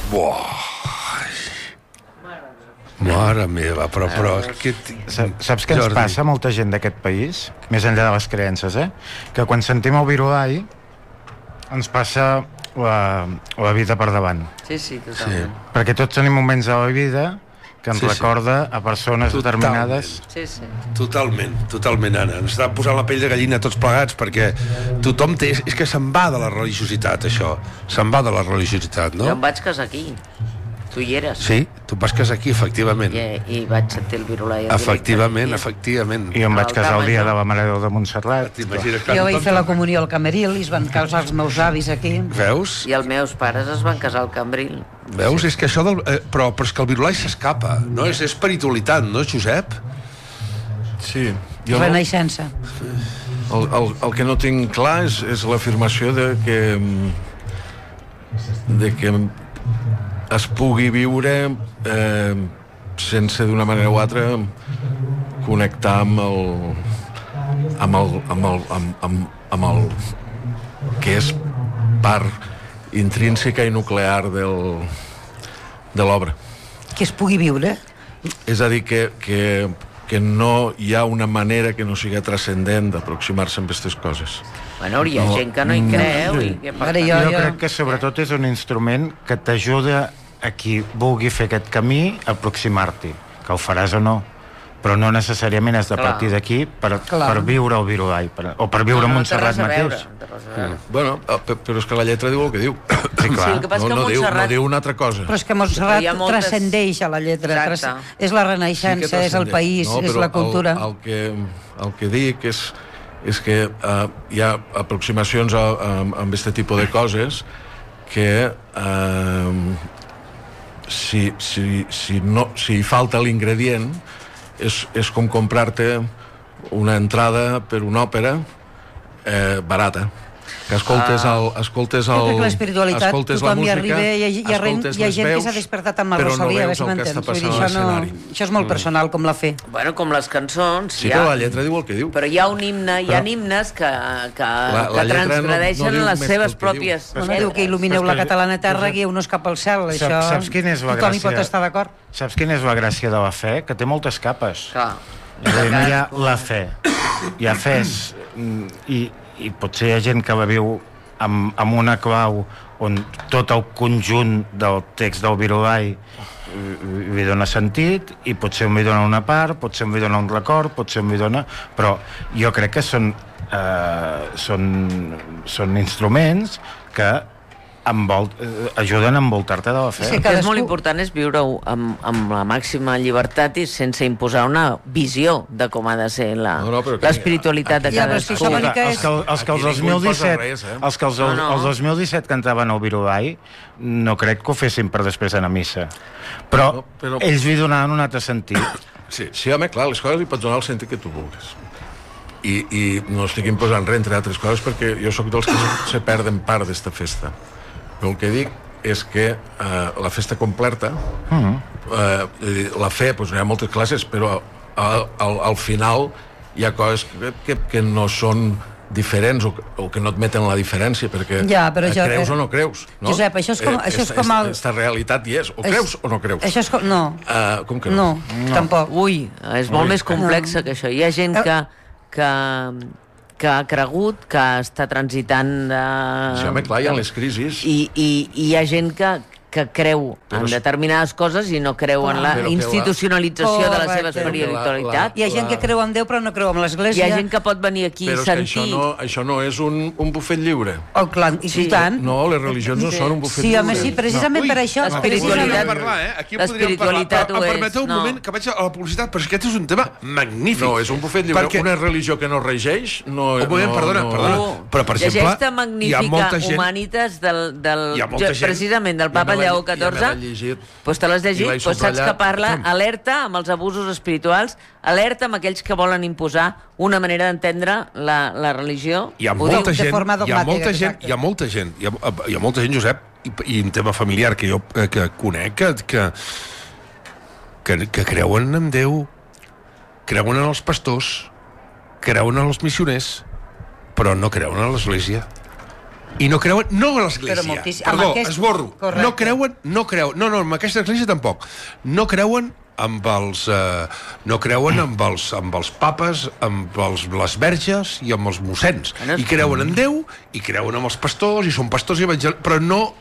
Mare meva, però... Saps què ens passa a molta gent d'aquest país, més enllà de les creences, que quan sentim el Virolai ens passa la vida per davant. Sí, totalment. Perquè tots tenim moments de la vida que ens recorda a persones determinades. Sí. Totalment, Anna. Ens està posant la pell de gallina tots plegats, perquè tothom té... És que se'n va de la religiositat, això. Se'n va de la religiositat, no? Jo em vaig casar aquí. Tu hi eres. Sí, tu vas casar aquí, efectivament. I vaig sentir el Virolai. Efectivament. I em vaig casar el dia de la Mare de Déu de Montserrat. Jo vaig fer la comunió al Cameril i es van casar els meus avis aquí. Veus? I els meus pares es van casar al Cambril. Veus? És que això del... Però és que el Virolai s'escapa, no? És espiritualitat, no, Josep? Sí. Renaixença. El que no tinc clar és l'afirmació de que es pugui viure sense d'una manera o altra connectar amb el que és part intrínseca i nuclear de l'obra. Que es pugui viure? És a dir, que no hi ha una manera que no sigui transcendent d'aproximar-se amb aquestes coses. Bueno, hi ha gent que no hi creu. Jo crec que sobretot és un instrument que t'ajuda a qui vulgui fer aquest camí a aproximar-t'hi, que ho faràs o no, però no necessàriament has de partir d'aquí per viure el Virolai o per viure Montserrat mateix. Bueno, però és que la lletra diu el que diu. Sí, clar. No diu una altra cosa. Però és que Montserrat transcendeix a la lletra. És la renaixença, és el país, és la cultura. El que dic és que hi ha aproximacions amb aquest tipus de coses que si falta l'ingredient és com comprar-te una entrada per una òpera barata, que escoltes jo crec que l'espiritualitat tothom hi arriba, hi ha gent que s'ha despertat amb la Rosalia, a veure si m'entens. Això és molt personal, com la fe. Bueno, com les cançons. Sí, però la lletra diu el que diu. Però hi ha un himne, hi ha himnes que transgredeixen les seves pròpies. Diu que il·lumineu la catalana terra, guieu no cap al cel. Saps quina és la gràcia? Tothom hi pot estar d'acord. Saps quina és la gràcia de la fe? Que té moltes capes. No hi ha la fe. Hi ha fes i potser hi ha gent que la viu amb una clau on tot el conjunt del text del Virolai li dona sentit, i potser li dona una part, potser li dona un record, potser li dona... Però jo crec que són instruments que ajuden a envoltar-te de la fe. El que és molt important és viure-ho amb la màxima llibertat i sense imposar una visió de com ha de ser l'espiritualitat de cadascú. Els que el 2017 cantaven el Virolai no crec que ho fessin per després anar a missa, però ells li donaven un altre sentit. Sí, home, clar, les coses li pots donar el sentit que tu vulguis. I no estic imposant res, entre altres coses, perquè jo sóc dels que se perden part d'esta festa. Però el que dic és que la festa completa, la fe, doncs hi ha moltes classes, però al final hi ha coses que no són diferents o que no admeten la diferència, perquè creus o no creus, no? Josep, això és com el... Aquesta realitat hi és, o creus o no creus? Això és com... No. Com que no? No, tampoc. Ui, és molt més complexa que això. Hi ha gent que ha cregut, que està transitant sí, home, clar, hi ha les crisis. I hi ha gent que creu en determinades coses i no creu en la institucionalització de la seva espiritualitat. Hi ha gent que creu en Déu però no creu en l'Església. Hi ha gent que pot venir aquí i sentir... Però això no és un bufet lliure. Oh, clar, i tant. No, les religions no són un bufet lliure. Sí, home, sí, precisament per això. L'espiritualitat ho és. Em permeteu un moment que vaig a la publicitat, però aquest és un tema magnífic. No, és un bufet lliure. Una religió que no regeix... Perdona. Però, per exemple, llegeix-te Magnífica Humanitas precisament del Papa Lleó XIV, doncs te l'has llegit, doncs saps que parla alerta amb els abusos espirituals, alerta amb aquells que volen imposar una manera d'entendre la religió. Hi ha molta gent, Josep, i un tema familiar que jo conec, que creuen en Déu, creuen en els pastors, creuen en els missioners, però no creuen en l'Església. I no creuen, no a l'església. Perdó, esborro. No creuen, no, en aquesta església tampoc. No creuen amb els papes, amb les verges i amb els mossens. I creuen en Déu, i creuen en els pastors, i són pastors evangèlics, però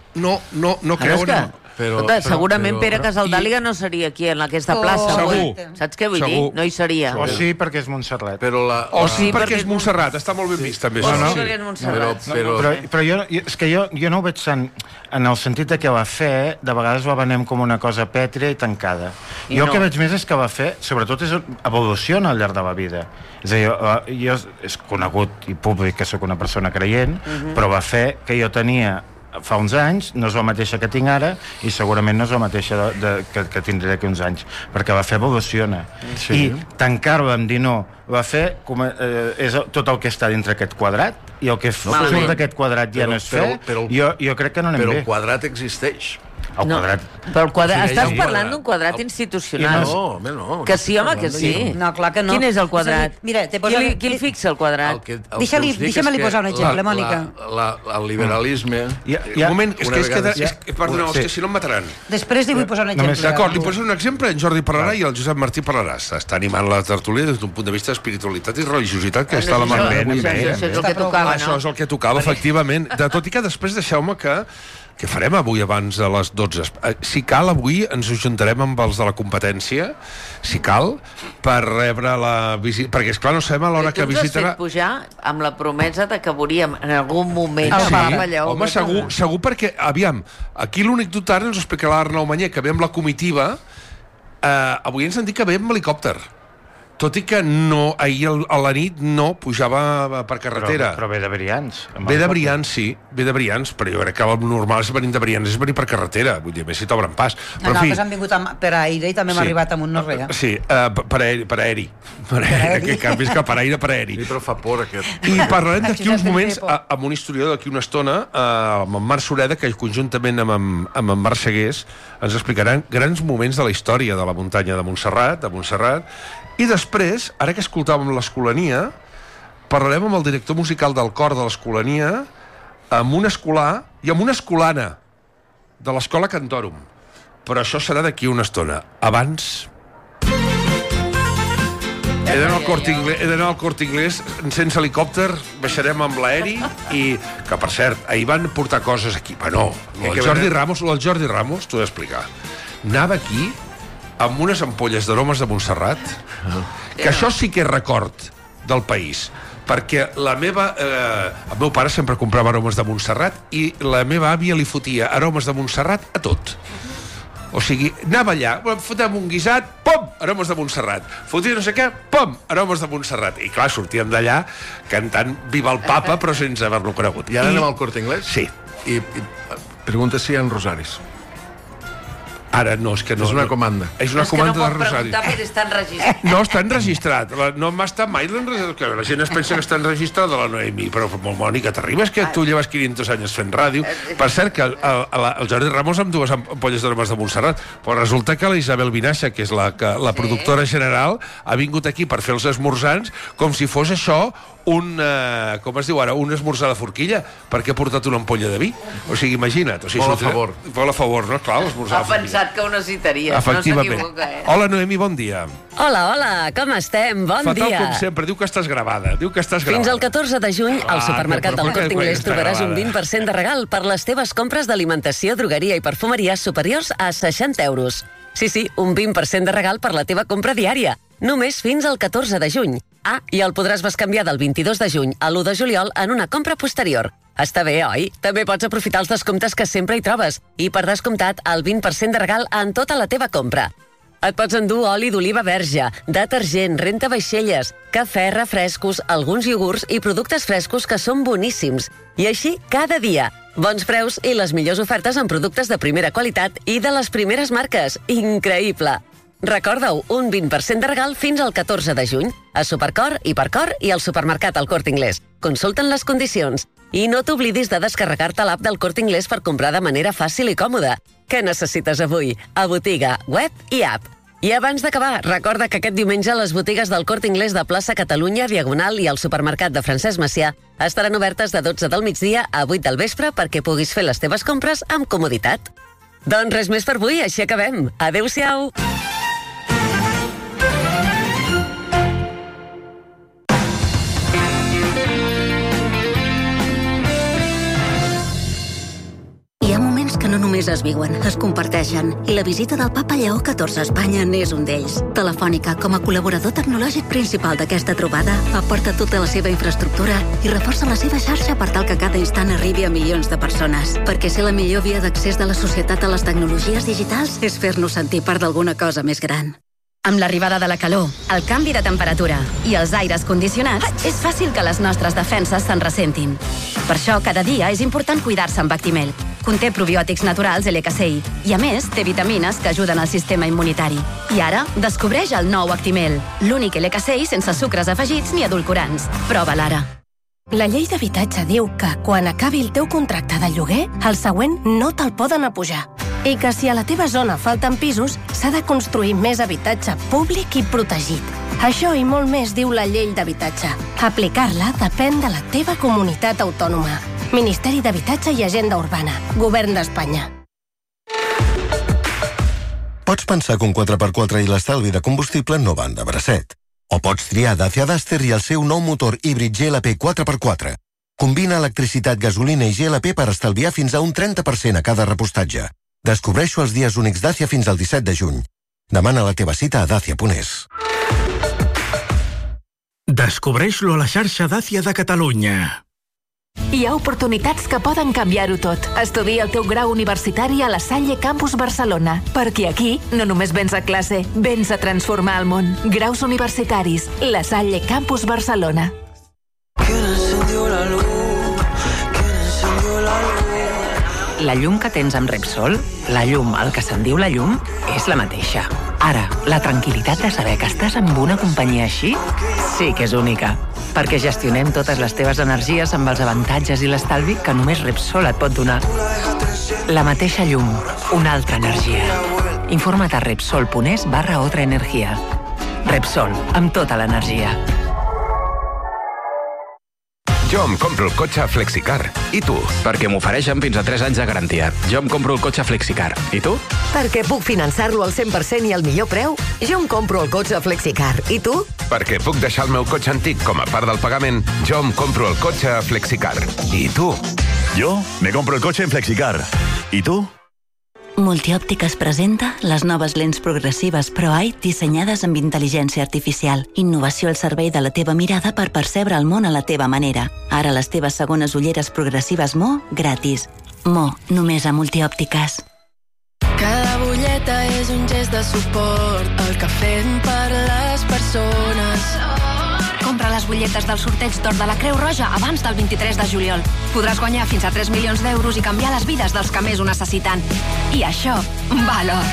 no creuen en... Segurament Pere Casaldàliga no seria aquí en aquesta plaça. Segur. Saps què vull dir? No hi seria. O sí, perquè és Montserrat. O sí, perquè és Montserrat. Està molt ben vist, també. O sí, perquè és Montserrat. Però jo no ho veig tant en el sentit de que la fe de vegades la venem com una cosa pètria i tancada. Jo el que veig més és que la fe, sobretot, evoluciona al llarg de la vida. És a dir, jo és conegut i públic que sóc una persona creient, però la fe que jo tenia fa uns anys no és la mateixa que tinc ara i segurament no és la mateixa que tindré d'aquí uns anys, perquè la fe evoluciona. I tancar-la amb dir no, la fe és tot el que està dintre aquest quadrat, i el que surt d'aquest quadrat ja no és fe. Jo crec que no anem bé. Però el quadrat existeix. Però el quadrat, estàs parlant d'un quadrat institucional. No. Que sí, home, que sí. No, clar que no. Quin és el quadrat? Mira, qui el fixa, el quadrat? Deixa'm-li posar un exemple, Mònica. El liberalisme... Un moment, perdoneu, és que si no em mataran. Després li vull posar un exemple. D'acord, li poso un exemple, en Jordi parlarà i el Josep Martí parlarà. Està animant la tertúlia des d'un punt de vista d'espiritualitat i religiositat, que està a la mà. Això és el que tocava, no? Això és el que tocava, efectivament. De tot i que després deixeu-me que farem avui abans de les 12? Si cal, avui ens ajuntarem amb els de la competència, si cal, per rebre la visita, perquè esclar no sabem a l'hora que visitarà... Tu ens has fet pujar amb la promesa de que veuríem en algun moment el Papa Lleó. Home, segur perquè, aviam, aquí l'únic dubte ara ens ho explicarà l'Arnau Manyer, que ve amb la comitiva, avui ens han dit que ve amb helicòpter. Tot i que ahir a la nit no pujava per carretera. Però ve de Brians. Ve de Brians, sí, ve de Brians, però jo crec que el normal és venir de Brians, és venir per carretera, vull dir, a més si t'obren pas. Nosaltres hem vingut per aire i també hem arribat amb un no-rea. Sí, per aeri. Que canvis que per aire, per aeri. Sí, però fa por aquest. I parlarem d'aquí uns moments, amb un historiador d'aquí una estona, amb en Marc Sureda, que conjuntament amb en Marc Segués ens explicaran grans moments de la història de la muntanya de Montserrat, i després, ara que escoltàvem l'Escolania, parlarem amb el director musical del cor de l'Escolania, amb un escolà i amb una escolana de l'Escola Cantorum. Però això serà d'aquí una estona. Abans... He d'anar al Corte Inglés sense helicòpter, baixarem amb l'aeri i... Que, per cert, ahir van portar coses aquí. Però no, el Jordi Ramos, t'ho he d'explicar. Anava aquí amb unes ampolles d'aromes de Montserrat, que això sí que és record del país, perquè el meu pare sempre comprava aromes de Montserrat i la meva àvia li fotia aromes de Montserrat a tot. O sigui, anava allà, fotem un guisat, pom, aromes de Montserrat. Fotia no sé què, pom, aromes de Montserrat. I clar, sortíem d'allà cantant Viva el Papa, però sense haver-lo conegut. I ara anem al Corte Inglés? Sí. I pregunta si hi ha rosaris. Ara no, és que no. És una comanda. És una comanda de rosaris. És que no pot preguntar perquè està enregistrat. No, està enregistrat. No m'ha estat mai l'enregistrat. La gent es pensa que està enregistrat de la Noemi, però molt Mònica, t'arribes que tu lleves 500 anys fent ràdio. Per cert, que el Jordi Ramos amb dues ampolles d'aromes de Montserrat, però resulta que la Isabel Vinaixa, que és la productora general, ha vingut aquí per fer els esmorzants com si fos això com es diu ara, un esmorzar de forquilla, perquè ha portat una ampolla de vi. O sigui, imagina't. Molt a favor. Molt a favor, no? Clar, l'esmorzar de forquilla. Ha pensat que ho necessitaria. Efectivament. No s'equivoca, Hola, Noemi, bon dia. Hola, com estem? Bon dia. Fatal com sempre, diu que estàs gravada. Fins al 14 de juny, al supermercat del Corte Inglés trobaràs un 20% de regal per les teves compres d'alimentació, drogueria i perfumeria superiors a 60 euros. Sí, un 20% de regal per la teva compra diària. Només fins al 14 de juny. I el podràs bescanviar del 22 de juny a l'1 de juliol en una compra posterior. Està bé, oi? També pots aprofitar els descomptes que sempre hi trobes i, per descomptat, el 20% de regal en tota la teva compra. Et pots endur oli d'oliva verge, detergent, renta vaixelles, cafè, refrescos, alguns iogurts i productes frescos que són boníssims. I així cada dia. Bons preus i les millors ofertes en productes de primera qualitat i de les primeres marques. Increïble! Recorda-ho, un 20% de regal fins al 14 de juny. A Supercor, Hipercor i al supermercat El Corte Inglés. Consulten les condicions. I no t'oblidis de descarregar-te l'app del Corte Inglés per comprar de manera fàcil i còmoda. Què necessites avui? A botiga, web i app. I abans d'acabar, recorda que aquest diumenge les botigues del Corte Inglés de Plaça Catalunya, Diagonal i el supermercat de Francesc Macià estaran obertes de 12 del migdia a 8 del vespre perquè puguis fer les teves compres amb comoditat. Doncs res més per avui, així acabem. Adéu-siau! Que no només es viuen, es comparteixen. I la visita del papa Lleó XIV a Espanya n'és un d'ells. Telefònica, com a col·laborador tecnològic principal d'aquesta trobada, aporta tota la seva infraestructura i reforça la seva xarxa per tal que cada instant arribi a milions de persones. Perquè ser la millor via d'accés de la societat a les tecnologies digitals és fer-nos sentir part d'alguna cosa més gran. Amb l'arribada de la calor, el canvi de temperatura i els aires condicionats, és fàcil que les nostres defenses se'n ressentin. Per això, cada dia és important cuidar-se amb Actimel. Conté probiòtics naturals LKCI i, a més, té vitamines que ajuden al sistema immunitari. I ara, descobreix el nou Actimel, l'únic LKCI sense sucres afegits ni edulcorants. Prova-la ara. La llei d'habitatge diu que, quan acabi el teu contracte de lloguer, el següent no te'l poden apujar. I que si a la teva zona falten pisos, s'ha de construir més habitatge públic i protegit. Això i molt més diu la llei d'habitatge. Aplicar-la depèn de la teva comunitat autònoma. Ministeri d'Habitatge i Agenda Urbana. Govern d'Espanya. Pots pensar que un 4x4 i l'estalvi de combustible no van de bracet. O pots triar Dacia Duster i el seu nou motor híbrid GLP 4x4. Combina electricitat, gasolina i GLP per estalviar fins a un 30% a cada repostatge. Descobreix-ho els dies únics Dacia fins al 17 de juny. Demana la teva cita a dacia.es. Descobreix-lo a la xarxa Dacia de Catalunya. Hi ha oportunitats que poden canviar-ho tot. Estudia el teu grau universitari a la Salle Campus Barcelona, perquè aquí no només vens a classe, vens a transformar el món. Graus universitaris, la Salle Campus Barcelona. La llum que tens amb Repsol, la llum, el que se'n diu la llum, és la mateixa. Ara, la tranquil·litat de saber que estàs amb una companyia així sí que és única. Perquè gestionem totes les teves energies amb els avantatges i l'estalvi que només Repsol et pot donar. La mateixa llum, una altra energia. Informa't a Repsol.es/otra energia. Repsol, amb tota l'energia. Jo em compro el cotxe Flexicar. I tu? Perquè m'ofereixen fins a 3 anys de garantia. Jo em compro el cotxe Flexicar. I tu? Perquè puc finançar-lo al 100% i al millor preu. Jo em compro el cotxe Flexicar. I tu? Perquè puc deixar el meu cotxe antic com a part del pagament. Jo em compro el cotxe Flexicar. I tu? Jo me compro el cotxe en Flexicar. I tu? Multiòptiques presenta les noves lents progressives ProEye dissenyades amb intel·ligència artificial. Innovació al servei de la teva mirada per percebre el món a la teva manera. Ara les teves segones ulleres progressives Mo gratis. Mo, només a Multiòptiques. Cada butlleta és un gest de suport, el que fem per les persones. Compra les butlletes del sorteig d'Or de la Creu Roja abans del 23 de juliol. Podràs guanyar fins a 3 milions d'euros i canviar les vides dels que més ho necessiten. I això val or.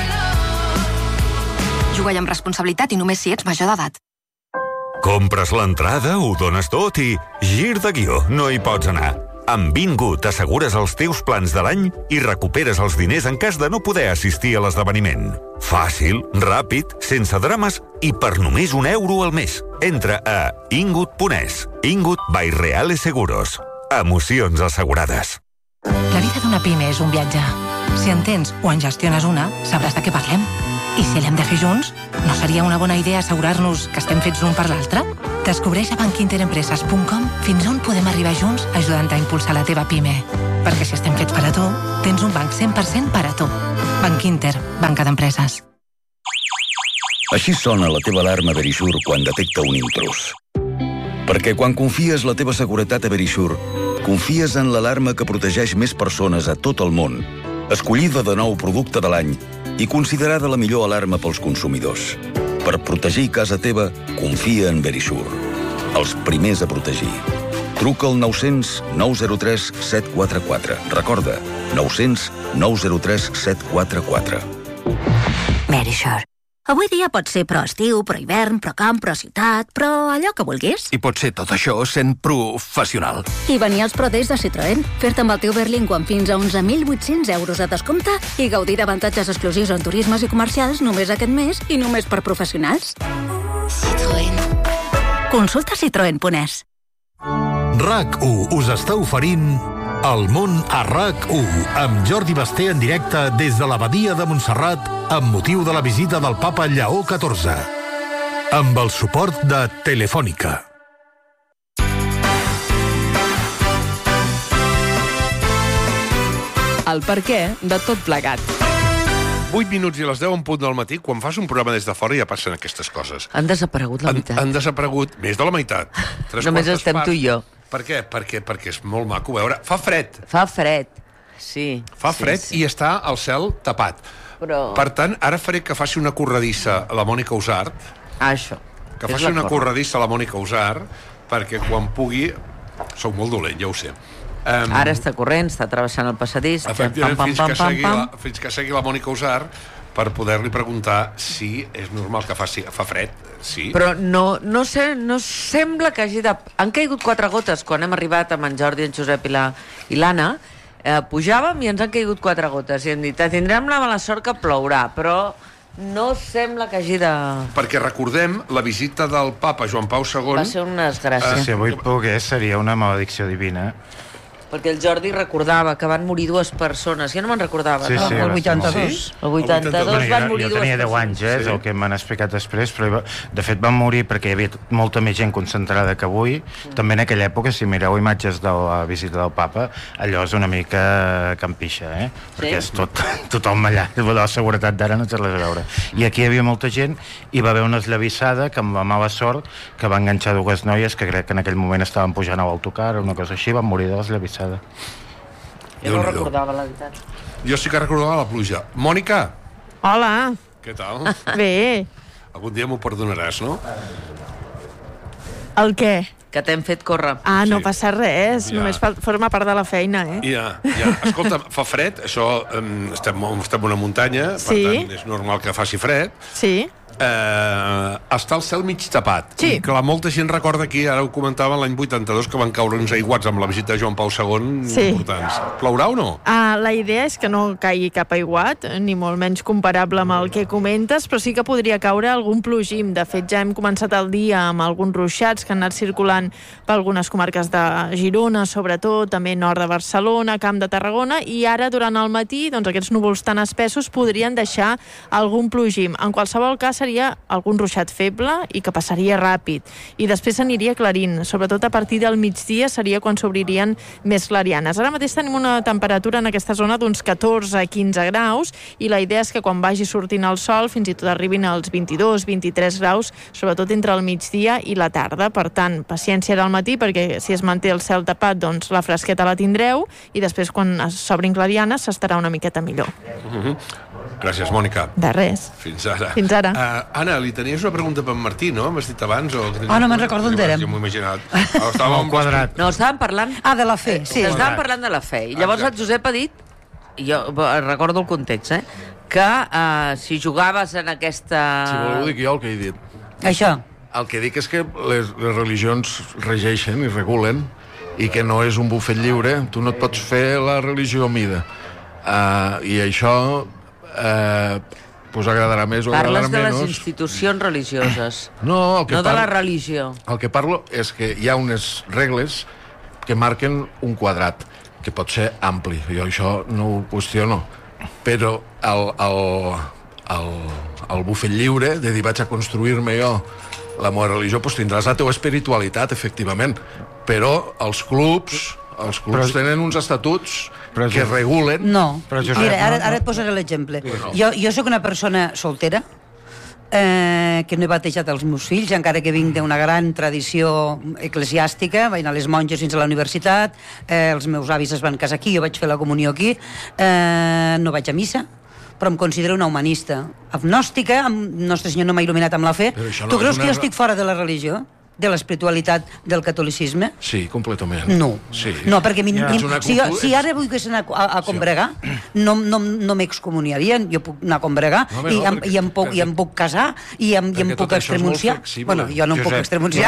Juga-hi amb responsabilitat i només si ets major d'edat. Compres l'entrada, ho dones tot i gir de guió, no hi pots anar. Amb Bingo t'assegures els teus plans de l'any i recuperes els diners en cas de no poder assistir a l'esdeveniment. Fàcil, ràpid, sense drames i per només €1 al mes. Entra a ingut.es. Ingut by Reales Seguros. Emocions assegurades. La vida d'una pime és un viatge. Si en tens o en gestiones una, sabràs de què parlem. I si l'hem de fer junts, no seria una bona idea assegurar-nos que estem fets l'un per l'altre? Descobreix a bankinterempreses.com fins on podem arribar junts ajudant a impulsar la teva pime. Perquè si estem fets per a tu, tens un banc 100% per a tu. Banc Inter, banca d'empreses. Així sona la teva alarma Verisure quan detecta un intrús. Perquè quan confies la teva seguretat a Verisure, confies en l'alarma que protegeix més persones a tot el món, escollida de nou producte de l'any i considerada la millor alarma pels consumidors. Per protegir casa teva, confia en Verisure. Els primers a protegir. Truca al 900 903 744. Recorda, 900 903 744. Verisure. Avui dia pot ser pro estiu, pro hivern, pro camp, pro ciutat, pro allò que vulguis. I pot ser tot això sent professional. I venir als Pro Days de Citroën, fer-te amb el teu Berlingo amb fins a 11.800 euros de descompte i gaudir d'avantatges exclusius en turismes i comercials només aquest mes i només per professionals. Citroën. Consulta citroen.es. RAC1 us està oferint El món a RAC1 amb Jordi Basté en directe des de l'Abadia de Montserrat amb motiu de la visita del papa Lleó XIV. Amb el suport de Telefònica. El perquè de tot plegat. 8 minuts i les 10 en punt del matí, quan fas un programa des de fora ja passen aquestes coses. Han desaparegut la meitat. Han desaparegut més de la meitat. Només estem tu i jo. Per què? Perquè és molt maco veure. Fa fred. Fa fred, sí. Fa fred i està el cel tapat. Però... Per tant, ara faré que faci una corredissa a la Mònica Usart. Això. Que faci una corredissa a la Mònica Usart, perquè quan pugui... Soc molt dolent, ja ho sé. Ara està corrent, està travessant el passadís. Efectivament, fins que segui la Mònica Usart, per poder-li preguntar si és normal que fa fred, sí. Però no sembla que hagi de... Han caigut 4 gotes quan hem arribat amb en Jordi, en Josep i l'Anna. Pujàvem i ens han caigut 4 gotes i hem dit, tindrem la mala sort que plourà, però no sembla que hagi de... Perquè recordem, la visita del papa Joan Pau II... Va ser una desgràcia. Si avui pogués, seria una maledicció divina. Perquè el Jordi recordava que van morir 2 persones. Jo no me'n recordava, sí, no? Sí, el 82. Sí? El 82 van morir 2 persones. Jo tenia 10 anys, és el que m'han explicat després, però de fet van morir perquè hi havia molta més gent concentrada que avui. També en aquella època, si mireu imatges de la visita del papa, allò és una mica campixa, perquè és tot el mallat. La seguretat d'ara no té res a veure. I aquí hi havia molta gent i va haver una esllavissada que amb la mala sort que va enganxar 2 noies que crec que en aquell moment estaven pujant a l'autocar o una cosa així, van morir de l'esllavissada. Jo no recordava, la veritat. Jo sí que recordava la pluja. Mònica! Hola! Què tal? Bé. Algun dia m'ho perdonaràs, no? El què? Que t'hem fet córrer. No passa res, només forma part de la feina, Ja. Escolta, fa fred, això estem en una muntanya, per tant és normal que faci fred. Sí. Està el cel mig tapat. Sí. Que molta gent recorda aquí, ara ho comentava l'any 82, que van caure uns aiguats amb la visita de Joan Pau II importants. Plourà o no? La idea és que no caigui cap aiguat, ni molt menys comparable amb el que comentes, però sí que podria caure algun plogim. De fet, ja hem començat el dia amb alguns ruixats que han anat circulant per algunes comarques de Girona, sobretot, també nord de Barcelona, Camp de Tarragona, i ara, durant el matí, doncs, aquests núvols tan espessos podrien deixar algun plogim. En qualsevol cas, seria algun ruixat feble i que passaria ràpid. I després s'aniria aclarint. Sobretot a partir del migdia seria quan s'obririen més clarianes. Ara mateix tenim una temperatura en aquesta zona d'uns 14-15 graus i la idea és que quan vagi sortint el sol fins i tot arribin als 22-23 graus, sobretot entre el migdia i la tarda. Per tant, paciència al matí perquè si es manté el cel tapat, doncs la fresqueta la tindreu i després quan s'obrin clarianes s'estarà una miqueta millor. Gràcies, Mònica. De res. Fins ara. Fins ara. Anna, li tenies una pregunta per en Martí, no? M'has dit abans? No me'n recordo on érem. Jo m'ho he imaginat. Estàvem quadrat. No, estàvem parlant... de la fe, sí. Estàvem parlant de la fe. I llavors el Josep ha dit, jo recordo el context, que si jugaves en aquesta... Si voleu dic jo el que he dit. Això. El que dic és que les religions regeixen i regulen i que no és un bufet lliure. Tu no et pots fer la religió a mida. I això... pues agradarà més o agradarà menys. Parles de les institucions religioses, no de la religió. El que parlo és que hi ha unes regles que marquen un quadrat, que pot ser ampli, jo això no ho qüestiono, però el bufet lliure de dir vaig a construir-me jo la meva religió, doncs tindràs la teva espiritualitat, efectivament, però els clubs tenen uns estatuts que regulen... No, mira, ara et posaré l'exemple. Jo soc una persona soltera, que no he batejat els meus fills, encara que vinc d'una gran tradició eclesiàstica, vaig anar a les monges fins a la universitat, els meus avis es van casar aquí, jo vaig fer la comunió aquí, no vaig a missa, però em considero una humanista. Agnòstica, Nostre Senyor no m'ha il·luminat amb la fe. Tu creus que jo estic fora de la religió? de l'espiritualitat del catolicisme? Sí, completament. No, sí. No, perquè si ara volgués anar a combregar, no m'excomuniarien, jo puc anar a combregar i em puc casar i em puc extremunciar. Bueno, jo no em puc extremunciar.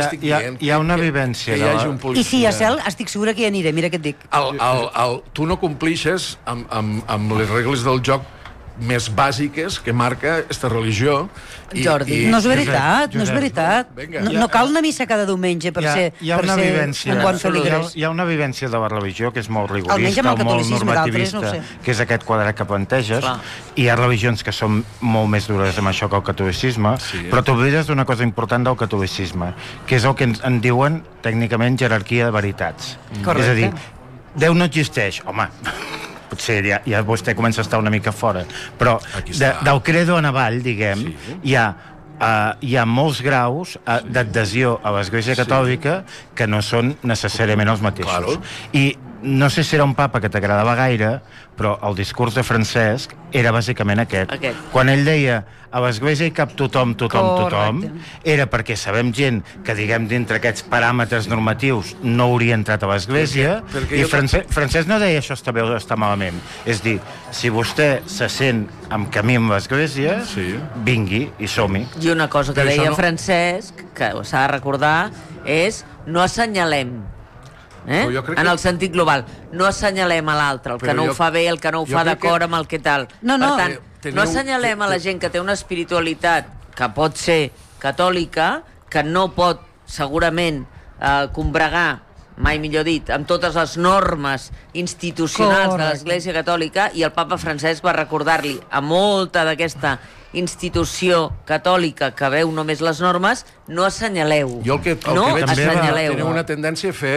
Hi ha una vivència. I si hi ha cel, estic segura que hi aniré, mira què et dic. Tu no complixes amb les regles del joc més bàsiques que marca aquesta religió. Jordi, no és veritat, no és veritat. No cal anar a missa cada diumenge per ser un bon feligrés. Hi ha una vivència de la religió que és molt rigorista, molt normativista, que és aquest quadrat que planteges. Hi ha religions que són molt més dures amb això que el catolicisme, però t'oblides d'una cosa important del catolicisme, que és el que en diuen tècnicament jerarquia de veritats. És a dir, Déu no existeix, home, potser ja vostè comença a estar una mica fora, però del credo en avall, diguem, hi ha molts graus d'adhesió a l'Església Catòlica que no són necessàriament els mateixos. I no sé si era un papa que t'agradava gaire, però el discurs de Francesc era bàsicament aquest. Quan ell deia a l'Església hi cap tothom, era perquè sabem gent que, diguem, dintre aquests paràmetres normatius no hauria entrat a l'Església, i Francesc no deia això està bé o està malament. És dir, si vostè se sent en camí amb l'Església, vingui i som-hi. I una cosa que deia Francesc, que s'ha de recordar, és no assenyalem. En el sentit global, no assenyalem a l'altre, el que no ho fa bé, el que no ho fa d'acord amb el que tal. Per tant, no assenyalem a la gent que té una espiritualitat que pot ser catòlica, que no pot segurament combregar, mai millor dit, amb totes les normes institucionals de l'Església Catòlica, i el papa Francesc va recordar-li a molta d'aquesta institució catòlica que veu només les normes, no assenyaleu. Jo el que veig teniu una tendència a fer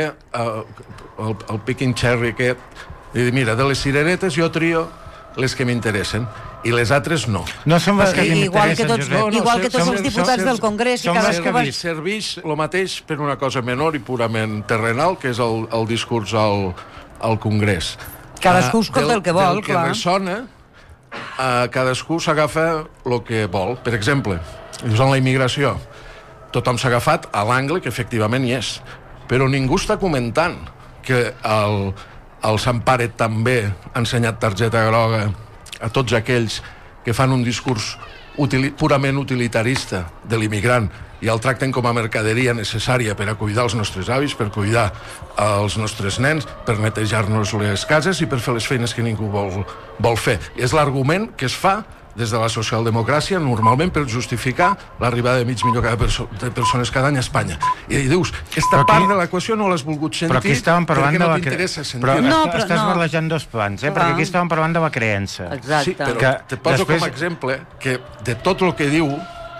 el picking cherry aquest, i dir, mira, de les cireretes jo trio les que m'interessen i les altres no. No són les que m'interessen, igual que tots els diputats del Congrés. Serveix el mateix per una cosa menor i purament terrenal, que és el discurs al Congrés. Cadascú escolta el que vol, clar. Del que ressona, cadascú s'agafa el que vol. Per exemple, en la immigració, tothom s'ha agafat a l'angle que efectivament hi és, però ningú està comentant que el Sant Pare també ha ensenyat targeta groga a tots aquells que fan un discurs purament utilitarista de l'immigrant i el tracten com a mercaderia necessària per a cuidar els nostres avis, per cuidar els nostres nens, per netejar-nos les cases i per fer les feines que ningú vol fer. És l'argument que es fa des de la socialdemocràcia normalment per justificar l'arribada de mig milió de persones cada any a Espanya. I dius, aquesta part de l'equació no l'has volgut sentir perquè no t'interessa sentir. Però estàs barrejant dos plans, perquè aquí estàvem parlant de la creença. Sí, però te poso com a exemple que de tot el que diu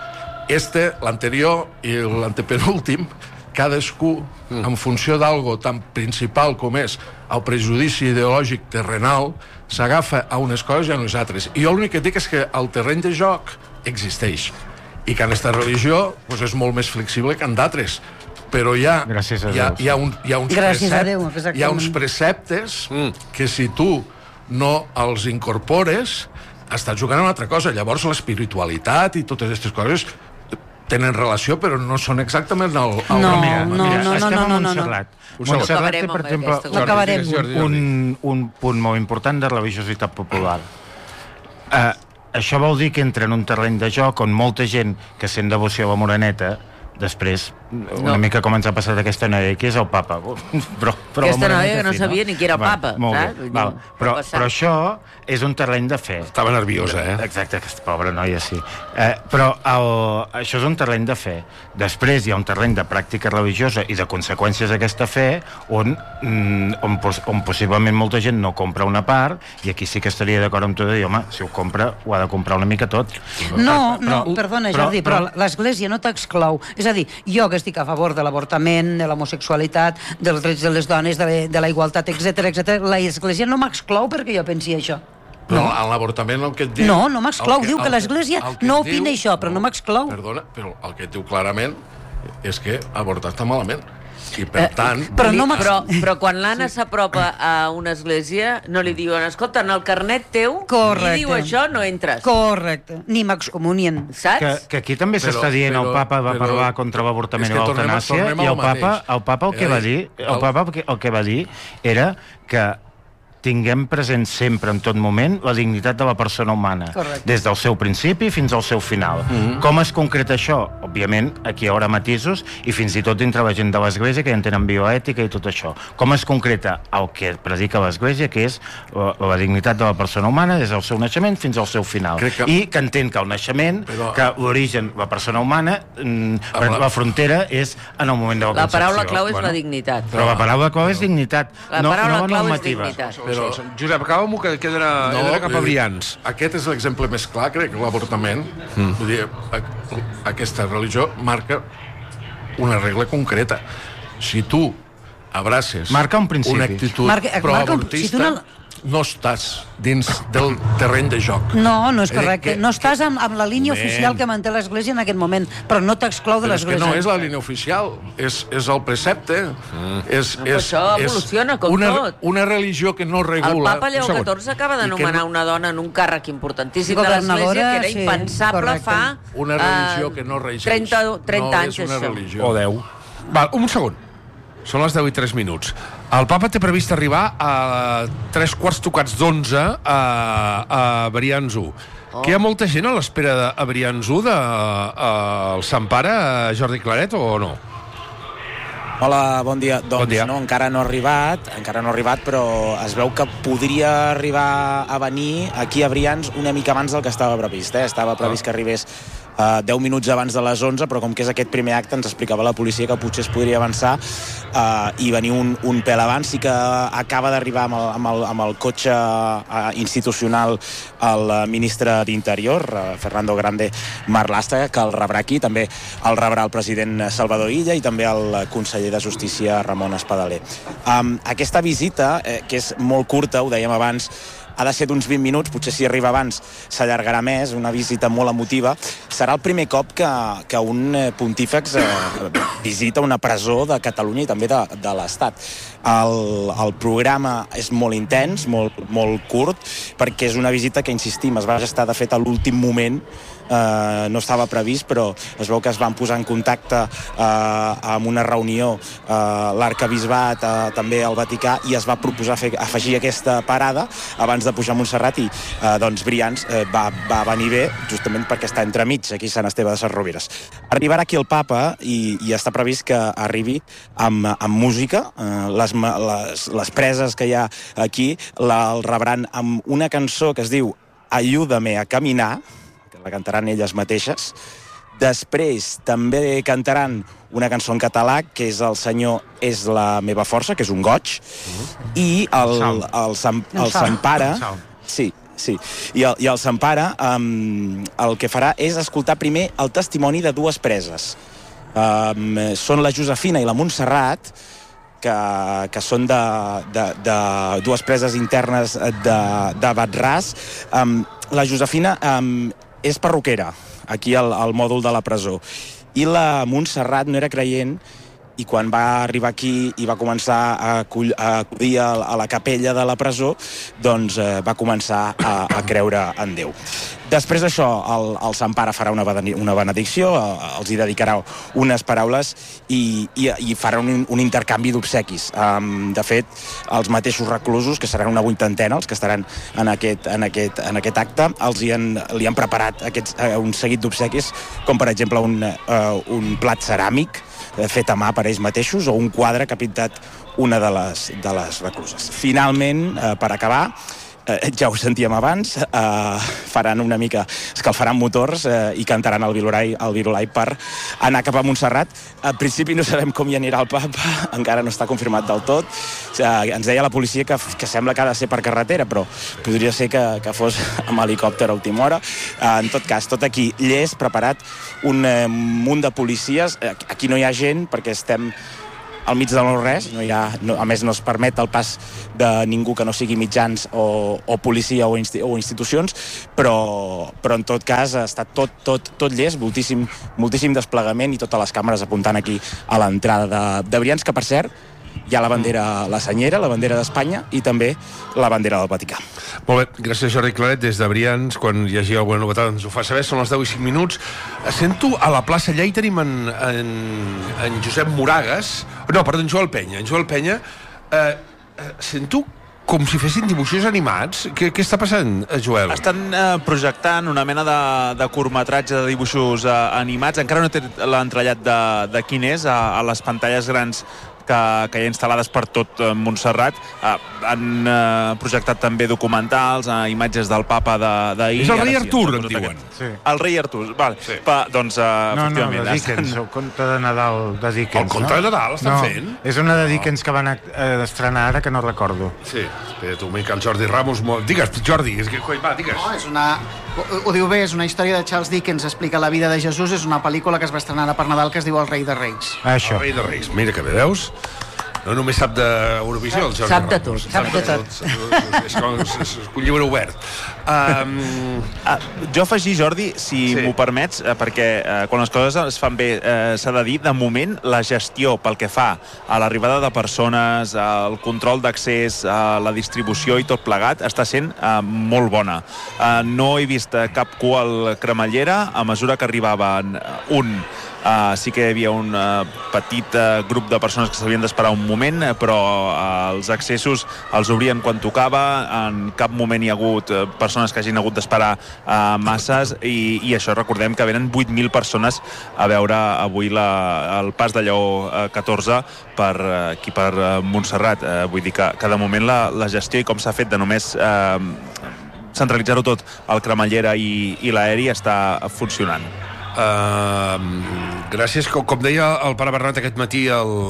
l'anterior i l'antepenúltim, cadascú, en funció d'algo tan principal com és el prejudici ideològic terrenal, s'agafa a unes coses i a unes altres. I jo l'únic que dic és que el terreny de joc existeix i que en aquesta religió és molt més flexible que en d'altres. Però hi ha uns preceptes que si tu no els incorpores estàs jugant a una altra cosa. Llavors l'espiritualitat i totes aquestes coses tenen relació, però no són exactament el... Mira, estem a Montserrat. Montserrat té, per exemple, un punt molt important de religiositat popular. Això vol dir que entra en un terreny de joc on molta gent que sent devoció a la Moreneta després, una mica com ens ha passat aquesta noia, qui és el papa? Aquesta noia que no sabia ni qui era el papa. Però això és un terreny de fe. Estava nerviosa, Exacte, aquesta pobra noia, sí. Però això és un terreny de fe. Després hi ha un terreny de pràctica religiosa i de conseqüències d'aquesta fe on possiblement molta gent no compra una part, i aquí sí que estaria d'acord amb tu de dir, home, si ho compra, ho ha de comprar una mica tot. No, perdona, Jordi, però l'Església no t'exclou. És a dir, jo que estic a favor de l'avortament, de l'homosexualitat, dels drets de les dones, de la igualtat, etc., l'Església no m'exclou perquè jo pensi això. Però en l'avortament el que et diu... No m'exclou, diu que l'Església no opina això, però no m'exclou. Perdona, però el que et diu clarament és que avortar està malament I per tant... Però quan l'Anna s'apropa a una església, no li diuen, escolta, en el carnet teu, qui diu això, no entres. Correcte. Ni m'excomunien. Saps? Que aquí també s'està dient, el papa va parlar contra l'avortament i l'eutanàsia, i el papa el que va dir, el que va dir era que tinguem present sempre, en tot moment, la dignitat de la persona humana. Correcte. Des del seu principi fins al seu final. Com es concreta això? Òbviament, aquí hi haurà matisos, i fins i tot dintre la gent de l'Església, que ja en tenen bioètica i tot això. Com es concreta el que predica l'Església, que és la dignitat de la persona humana des del seu naixement fins al seu final. I que entén que el naixement, que l'origen, la persona humana, la frontera és en el moment de la concepció. La paraula clau és la dignitat. Però la paraula clau és dignitat, no la normativa. Però, Josep, acaba-m'ho que he d'anar cap a Brians. Aquest és l'exemple més clar, crec, l'avortament. Vull dir, aquesta religió marca una regla concreta. Si tu abraces marca un principi. Una actitud proavortista, no estàs dins del terreny de joc. No és correcte. No estàs amb la línia oficial que manté l'Església en aquest moment, però no t'exclou de l'Església. Però és que no és la línia oficial, és el precepte. Això evoluciona com tot. Una religió que no regula... El papa Lleó XIV acaba d'anomenar una dona en un càrrec importantíssim de l'Església, que era impensable fa... Una religió que no regeix. 30 anys, això. O 10. Val, un segon. Són les 10 i 3 minuts. El papa té previst arribar a 11:45 a Brians 1. Que hi ha molta gent a l'espera de Brians 1 del Sant Pare, Jordi Claret, o no? Hola, bon dia. Doncs no, encara no ha arribat, però es veu que podria arribar a venir aquí a Brians una mica abans del que estava previst. Estava previst que arribés 10 minuts abans de les 11, però com que és aquest primer acte ens explicava la policia que potser es podria avançar i venir un pèl abans. Sí que acaba d'arribar amb el cotxe institucional el ministre d'Interior, Fernando Grande Marlaska, que el rebrà aquí. També el rebrà el president Salvador Illa i també el conseller de Justícia Ramon Espadaler. Aquesta visita, que és molt curta, ho dèiem abans, ha de ser d'uns 20 minuts, potser si arriba abans s'allargarà més, una visita molt emotiva. Serà el primer cop que un pontífex visita una presó de Catalunya i també de l'Estat. El programa és molt intens, molt curt, perquè és una visita que, insistim, es va gestar de fet a l'últim moment, no estava previst, però es veu que es van posar en contacte amb una reunió l'arcabisbat, també el Vaticà, i es va proposar afegir aquesta parada abans de pujar a Montserrat, i doncs Brians va venir bé justament perquè està entremig aquí a Sant Esteve de Sesrovires. Arribarà aquí el papa i està previst que arribi amb música. Les preses que hi ha aquí el rebran amb una cançó que es diu Ayúdame a caminar, la cantaran elles mateixes. Després també cantaran una cançó en català, que és El Senyor és la meva força, que és un goig, i el Sant Pare... Sí. I el Sant Pare el que farà és escoltar primer el testimoni de dues preses. Són la Josefina i la Montserrat, que són de dues preses internes de Batràs. La Josefina és perruquera, aquí al mòdul de la presó. I la Montserrat no era creient, i quan va arribar aquí i va començar a acudir a la capella de la presó, doncs va començar a creure en Déu. Després d'això, el Sant Pare farà una benedicció, els hi dedicarà unes paraules i farà un intercanvi d'obsequis. De fet, els mateixos reclusos, que seran una 80, els que estaran en aquest acte, li han preparat un seguit d'obsequis, com per exemple un plat ceràmic fet a mà per ells mateixos, o un quadre que ha pintat una de les recluses. Finalment, per acabar, ja ho sentíem abans, faran una mica, escalfaran motors i cantaran el Virolai per anar cap a Montserrat. Al principi no sabem com hi anirà el papa, encara no està confirmat del tot. Ens deia la policia que sembla que ha de ser per carretera, però podria ser que fos amb helicòpter a última hora. En tot cas, tot aquí llest, preparat, un munt de policies. Aquí no hi ha gent perquè estem al mig de no-res, a més no es permet el pas de ningú que no sigui mitjans o policia o institucions, però en tot cas està tot llest, moltíssim desplegament i totes les càmeres apuntant aquí a l'entrada de Brians, que per cert hi ha la bandera, la senyera, la bandera d'Espanya i també la bandera del Vaticà. Molt bé, gràcies Jordi Claret, des de Brians, quan hi hagi alguna novetat ens ho fa saber, són les 10 i 5 minuts. Sento a la plaça allà hi tenim en Josep Moragas, en Joel Penya. En Joel Penya, sento com si fessin dibuixos animats. Què està passant, Joel? Estan projectant una mena de curtmetratge de dibuixos animats. Encara no té l'entrellat de quin és, a les pantalles grans que hi ha instal·lades per tot Montserrat. Han projectat també documentals, imatges del papa d'ahir. És el rei Artur, em diuen. El rei Artur, val. Doncs, efectivament. No, de Dickens, el conte de Nadal de Dickens. El conte de Nadal estan fent? És una de Dickens que van estrenar ara, que no recordo. Sí, espera, tu, que el Jordi Ramos... Digues, Jordi, va, digues. No, és una... Ho diu bé, és una història de Charles Dickens, explica la vida de Jesús, és una pel·lícula que es va estrenar ara per Nadal que es diu El rei de Reis. Això. El rei de Reis, mira que bé, veus? No només sap d'Eurovisió, el Jordi Sap de Ramos. tot, sap de tot. És un llibre obert. Jo afegir, Jordi, si m'ho permets, perquè quan les coses es fan bé s'ha de dir, de moment la gestió pel que fa a l'arribada de persones, el control d'accés, la distribució i tot plegat està sent molt bona. No he vist cap cua al cremallera. A mesura que arribaven sí que hi havia un petit grup de persones que s'havien d'esperar un moment, però els accessos els obrien quan tocava. En cap moment hi ha hagut persones que hagin hagut d'esperar masses i això, recordem que venen 8.000 persones a veure avui el pas de Lleó 14 aquí per Montserrat. Vull dir que de moment la gestió i com s'ha fet de només centralitzar-ho tot al cremallera i l'aeri està funcionant. Gràcies. Com deia el pare Bernat aquest matí,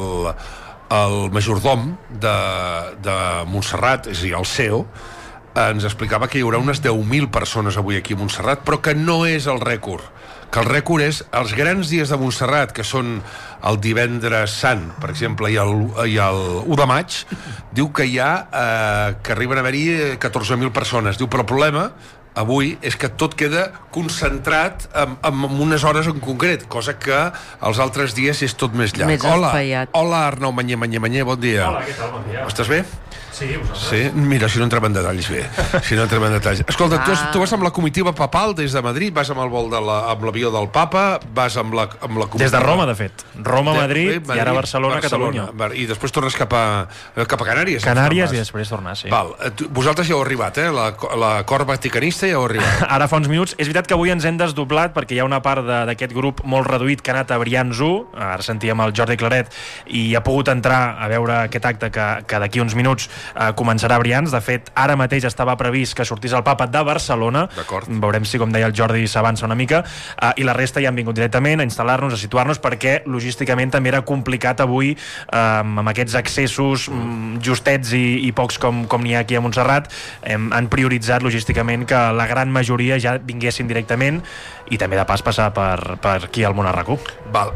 el majordom de Montserrat, és a dir, el CEO, ens explicava que hi haurà unes 10.000 persones avui aquí a Montserrat, però que no és el rècord, que el rècord és els grans dies de Montserrat, que són el divendres sant, per exemple, i el 1 de maig, diu que hi ha que arriben a haver-hi 14.000 persones. Diu, però el problema avui és que tot queda concentrat en unes hores en concret, cosa que els altres dies és tot més llarg. Hola Arnau Manyer, bon dia. Hola, què tal, bon dia. Estàs bé? Sí, vosaltres. Sí? Mira, si no entrem en detalls bé. Escolta, tu vas amb la comitiva papal des de Madrid, vas amb el vol amb l'avió del papa, vas amb la comitiva... Des de Roma, de fet. Roma, Madrid, i ara Barcelona, Catalunya. I després tornes cap a Canàries. Canàries i després tornar, sí. Vosaltres ja heu arribat, la cor vaticanista ja heu arribat. Ara fa uns minuts. És veritat que avui ens hem desdoblat perquè hi ha una part d'aquest grup molt reduït que ha anat a Brians 1. Ara sentíem el Jordi Claret i ha pogut entrar a veure aquest acte que d'aquí uns minuts començarà a Brians. De fet, ara mateix estava previst que sortís el papa de Barcelona. Veurem si, com deia el Jordi, s'avança una mica. I la resta ja han vingut directament a instal·lar-nos, a situar-nos, perquè logísticament també era complicat avui amb aquests accessos justets i pocs com n'hi ha aquí a Montserrat. Han prioritzat logísticament que la gran majoria ja vinguessin directament i també de pas passar per aquí al Món a RAC1.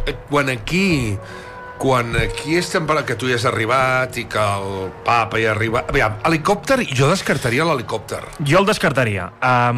Quan aquí estem parlant que tu ja has arribat i que el papa ja ha arribat... Aviam, helicòpter, jo descartaria l'helicòpter. Jo el descartaria.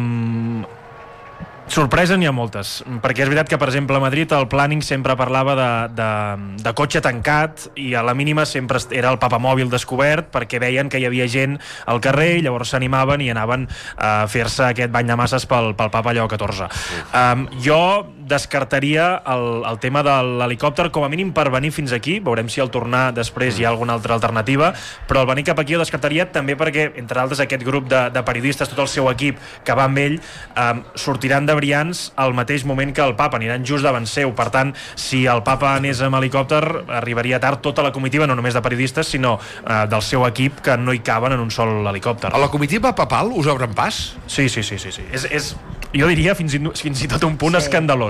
Sorpresa n'hi ha moltes, perquè és veritat que, per exemple, a Madrid el planning sempre parlava de cotxe tancat i a la mínima sempre era el papamòbil descobert perquè veien que hi havia gent al carrer i llavors s'animaven i anaven a fer-se aquest bany de masses pel papa Lleó XIV. Jo descartaria el tema de l'helicòpter com a mínim per venir fins aquí. Veurem si al tornar després hi ha alguna altra alternativa, però el venir cap aquí ho descartaria també perquè, entre altres, aquest grup de periodistes, tot el seu equip que va amb ell, sortiran de Brians al mateix moment que el papa, aniran just davant seu. Per tant, si el papa anés amb helicòpter, arribaria tard tota la comitiva, no només de periodistes, sinó del seu equip, que no hi caben en un sol helicòpter. A la comitiva papal us obren pas? Sí. És jo diria fins i tot un punt escandalós,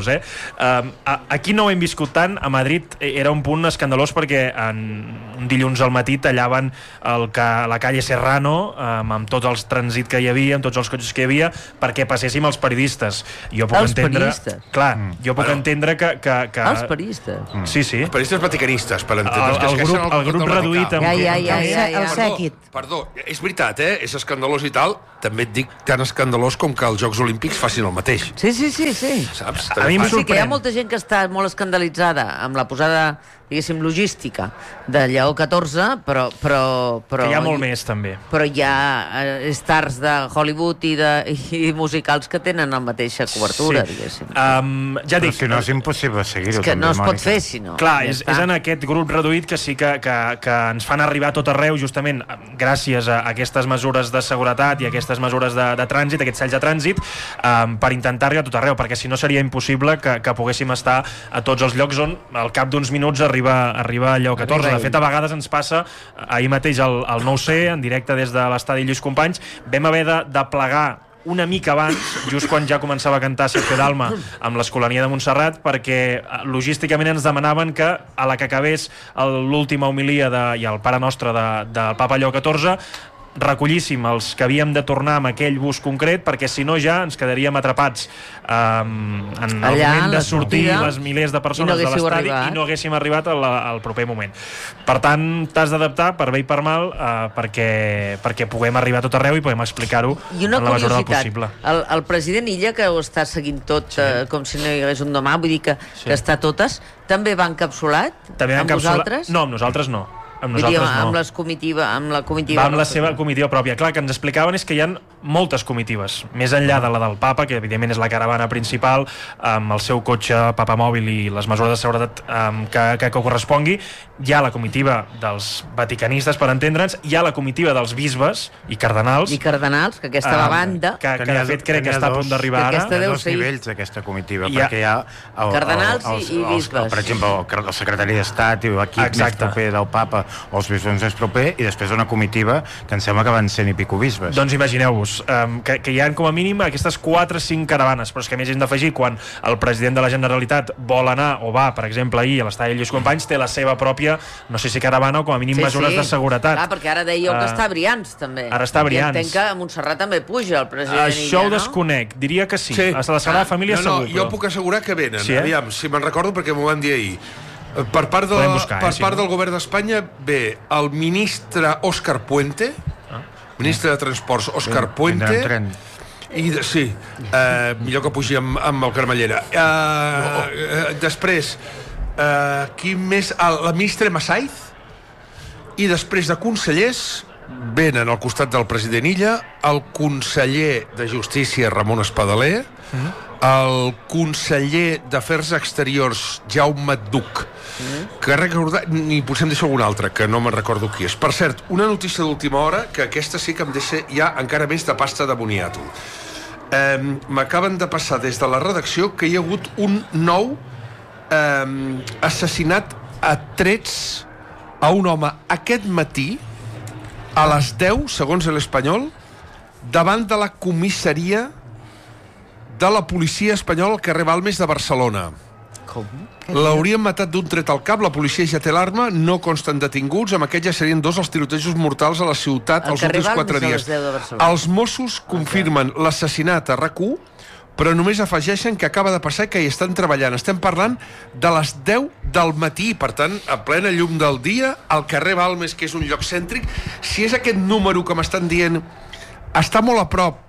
Aquí no ho hem viscut tant. A Madrid era un punt escandalós perquè un dilluns al matí tallaven la calle Serrano amb tot el trànsit que hi havia, amb tots els cotxes que hi havia, perquè passéssim els periodistes. Jo puc entendre... Clar, jo puc entendre que... Els periodistes? Sí. Els periodistes vaticanistes, per entendre's. El grup reduït... El sèquit. Perdó, és veritat, és escandalós i tal. També et dic tan escandalós com que els Jocs Olímpics facin el mateix. Sí. Saps? A mi em sorprèn. Que hi ha molta gent que està molt escandalitzada amb la posada, diguéssim, logística de Lleó XIV, però... Que hi ha molt més, també. Però hi ha stars de Hollywood i musicals que tenen la mateixa cobertura, diguéssim. Ja dic, però si no és impossible seguir-ho. És que no es pot fer, si no. Clar, és en aquest grup reduït que sí que ens fan arribar a tot arreu, justament gràcies a aquestes mesures de seguretat i aquestes mesures de trànsit, aquests cells de trànsit, per intentar arribar a tot arreu, perquè si no seria impossible que poguéssim estar a tots els llocs on al cap d'uns minuts arriba Lleó XIV. De fet, a vegades ens passa, ahir mateix al 9C, en directe des de l'estadi Lluís Companys, vam haver de plegar una mica abans, just quan ja començava a cantar Sergio Dalma amb l'Escolania de Montserrat, perquè logísticament ens demanaven que a la que acabés l'última homilia i el Pare Nostre del Papa Lleó XIV recollíssim els que havíem de tornar amb aquell bus concret, perquè si no ja ens quedaríem atrapats en el moment de sortir les milers de persones de l'estadi i no haguéssim arribat al proper moment. Per tant, t'has d'adaptar per bé i per mal perquè puguem arribar a tot arreu i podem explicar-ho en la mesura del possible. El president Illa, que ho està seguint tot com si no hi hagués un demà, vull dir que està totes, també va encapsulat? Amb vosaltres? No, amb nosaltres no. Amb la comitiva va amb la seva comitiva pròpia. Clar, que ens explicaven és que hi ha moltes comitives, més enllà de la del Papa, que evidentment és la caravana principal, amb el seu cotxe papamòbil i les mesures de seguretat que correspongui. Hi ha la comitiva dels vaticanistes, per entendre'ns, hi ha la comitiva dels bisbes i cardenals. Que aquesta va a banda. Que de fet crec que està a punt d'arribar ara. Hi ha dos nivells d'aquesta comitiva, perquè hi ha cardenals i bisbes. Per exemple, el secretari d'Estat i l'equip més proper del Papa o els bisbes més proper, i després una comitiva que em sembla que van 100 i pico bisbes. Doncs imagineu-vos que hi ha com a mínim aquestes 4 o 5 caravanes, però és que a més hem d'afegir quan el president de la Generalitat vol anar o va, per exemple, ahir a l'estadi Lluís Companys, té la seva pròpia, no sé si caravana o com a mínim mesures de seguretat. Clar, perquè ara dèieu que està a Brians, també. Ara està a Brians. I entenc que a Montserrat també puja el president Illa, no? Això ho desconec, diria que sí. A la Sagrada Família segur. Jo puc assegurar que venen. Aviam, si me'n recordo perquè m'ho van dir ahir. Per part del govern d'Espanya ve el ministre Òscar Puente, ministre de Transports Òscar Puente, millor que pugi amb el Carmellera. Després qui més? La ministra Massaiz, i després de consellers venen al costat del president Illa el conseller de Justícia Ramon Espadaler, el conseller d'Afers Exteriors Jaume Duc, que recordar, ni potser em deixo algun altre que no me'n recordo qui és. Per cert, una notícia d'última hora, que aquesta sí que em deixa ja encara més de pasta de boniato. M'acaben de passar des de la redacció que hi ha hagut un nou assassinat a trets a un home aquest matí a les 10, segons l'Espanyol, davant de la comissaria de la policia espanyola al carrer Balmes de Barcelona. Com? L'haurien matat d'un tret al cap, la policia ja té l'arma, no consten detinguts, amb aquests ja serien 2 els tirotejos mortals a la ciutat els últims 4 dies. Els Mossos confirmen l'assassinat a RAC1, però només afegeixen que acaba de passar i que hi estan treballant. Estem parlant de les 10 del matí, per tant, a plena llum del dia, al carrer Balmes, que és un lloc cèntric. Si és aquest número que m'estan dient, està molt a prop,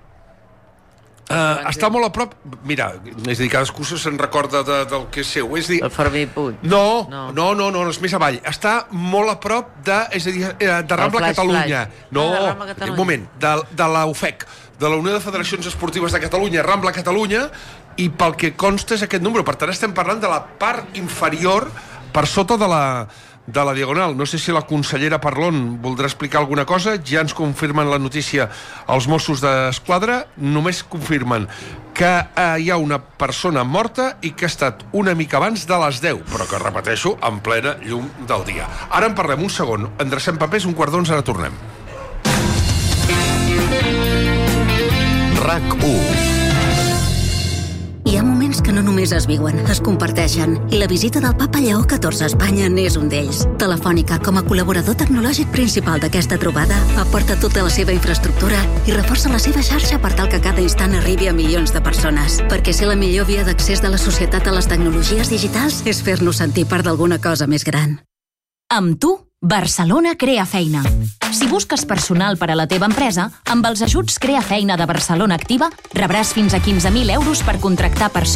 està molt a prop, mira, és a dir, cadascú se'n recorda del que és seu, és a dir... El Fermí Puig. No, és més avall. Està molt a prop de, és a dir, de Rambla Catalunya. No, un moment, de la UFEC, de la Unió de Federacions Esportives de Catalunya, Rambla Catalunya, i pel que consta és aquest número. Per tant, estem parlant de la part inferior per sota de la Diagonal. No sé si la consellera Parlon voldrà explicar alguna cosa. Ja ens confirmen la notícia els Mossos d'Esquadra. Només confirmen que hi ha una persona morta i que ha estat una mica abans de les 10, però que, repeteixo, en plena llum del dia. Ara en parlem un segon. Endrecem papers, 1:15, ara tornem. RAC1. Hi ha moments moments que no només es viuen, es comparteixen. I la visita del papa Lleó XIV a Espanya n'és un d'ells. Telefònica, com a col·laborador tecnològic principal d'aquesta trobada, aporta tota la seva infraestructura i reforça la seva xarxa per tal que cada instant arribi a milions de persones. Perquè ser la millor via d'accés de la societat a les tecnologies digitals és fer-nos sentir part d'alguna cosa més gran. Amb tu, Barcelona crea feina. Si busques personal per a la teva empresa, amb els ajuts Crea Feina de Barcelona Activa rebràs fins a 15.000 euros per contractar personal